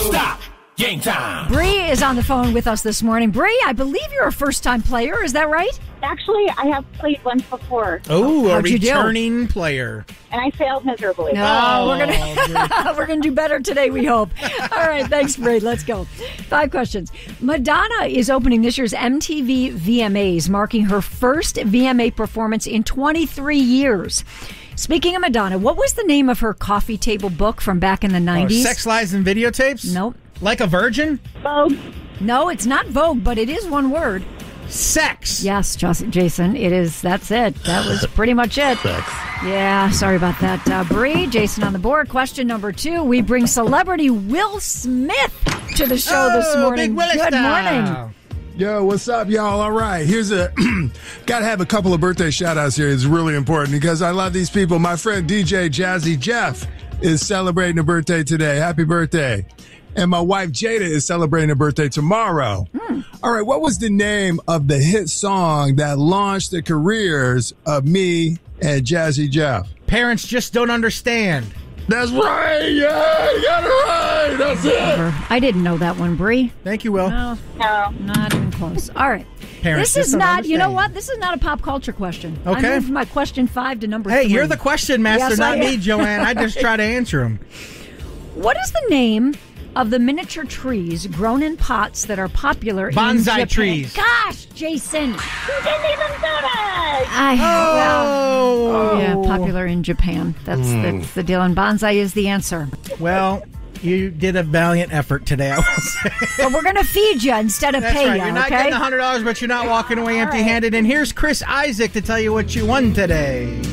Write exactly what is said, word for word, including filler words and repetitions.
Stop. Game time. Bree is on the phone with us this morning. Bree, I believe you're a first-time player. Is that right? Actually, I have played once before. Oh, a How'd you do? returning player. And I failed miserably. No, Oh, we're gonna we're gonna do better today, we hope. All right, thanks, Bree. Let's go. Five questions. Madonna is opening this year's M T V V M As, marking her first V M A performance in twenty-three years. Speaking of Madonna, what was the name of her coffee table book from back in the nineties? Oh, Sex, Lies, and Videotapes? Nope. Like a Virgin? Vogue. No, it's not Vogue, but it is one word. Sex. Yes, Jason, it is. That's it. That was pretty much it. Sex. Yeah, sorry about that, uh, Bree. Jason on the board. Question number two. We bring celebrity Will Smith to the show oh, this morning. Big Willie Good style. morning. Yo, what's up, y'all? All right, here's a gotta have a couple of birthday shout-outs here. It's really important because I love these people. My friend D J Jazzy Jeff is celebrating a birthday today. Happy birthday. And my wife Jada is celebrating a birthday tomorrow. Mm. All right, what was the name of the hit song that launched the careers of me and Jazzy Jeff? Parents Just Don't Understand. That's right. Yeah, you got it right. That's it. I didn't know that one, Bree. Thank you, Will. No, No. not even close. All right. Parents this just is don't not, you know understand. what? This is not a pop culture question. Okay. I moved my question five to number Hey, three. you're the question master, Yes, not I me, am. Joanne. I just try to answer them. What is the name of the miniature trees grown in pots that are popular in Bonsai Japan? trees. Gosh, Jason. You didn't even know that. I, well, Oh. yeah, popular in Japan. That's that's the deal. And bonsai is the answer. Well, you did a valiant effort today, I will say. But we're going to feed you instead of That's pay right. you, You're not okay? getting one hundred dollars, but you're not walking away empty-handed. And here's Chris Isaac to tell you what you won today.